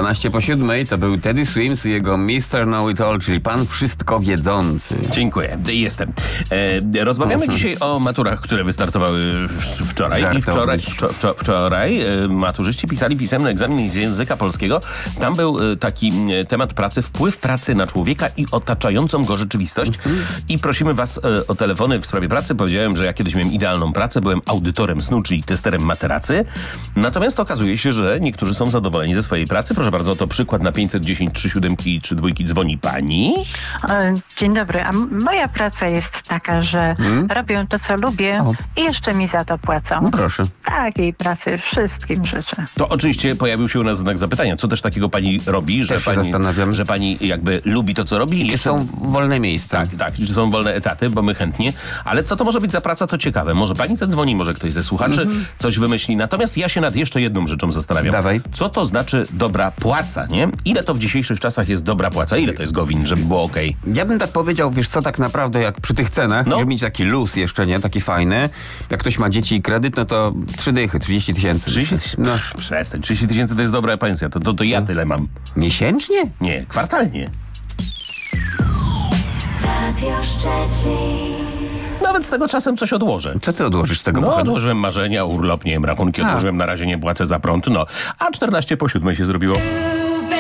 12:07 to był Teddy Swims i jego Mr. Know-It-All, czyli pan wszystko wiedzący. Dziękuję, jestem. Rozmawiamy dzisiaj o maturach, które wystartowały wczoraj. Wczoraj maturzyści pisali pisemny egzamin z języka polskiego. Tam był taki temat pracy, wpływ pracy na człowieka i otaczającą go rzeczywistość. I prosimy was o telefony w sprawie pracy. Powiedziałem, że ja kiedyś miałem idealną pracę, byłem audytorem snu, czyli testerem materacy. Natomiast okazuje się, że niektórzy są zadowoleni ze swojej pracy. Proszę bardzo, to przykład na 510 3 7 3 2 dzwoni pani. Dzień dobry, a moja praca jest taka, że robię to, co lubię i jeszcze mi za to płacą. No proszę. Takiej pracy wszystkim życzę. To oczywiście pojawił się u nas znak zapytania. Co też takiego pani robi, że Też się zastanawiam. że pani jakby lubi to, co robi? Czy są wolne miejsca? Tak, czy są wolne etaty, bo my chętnie. Ale co to może być za praca, to ciekawe. Może pani zadzwoni, może ktoś ze słuchaczy coś wymyśli. Natomiast ja się nad jeszcze jedną rzeczą zastanawiam. Dawaj. Co to znaczy dobra płaca, nie? Ile to w dzisiejszych czasach jest dobra płaca? Ile to jest Gowin, żeby było okej? Ja bym tak powiedział, wiesz co, tak naprawdę jak przy tych cenach, żeby mieć taki luz jeszcze, nie? Taki fajny. Jak ktoś ma dzieci i kredyt, no to 3 dychy, 30 tysięcy. 30 No. Przestań, 30 tysięcy to jest dobra pensja. To ja tyle mam. Miesięcznie? Nie, kwartalnie. Radio Szczecin. Nawet z tego czasem coś odłożę. Co ty odłożysz z tego No, pochodu? odłożyłem marzenia, urlop, nie wiem, rachunki odłożyłem, na razie nie płacę za prąd, no. A 14:07 się zrobiło.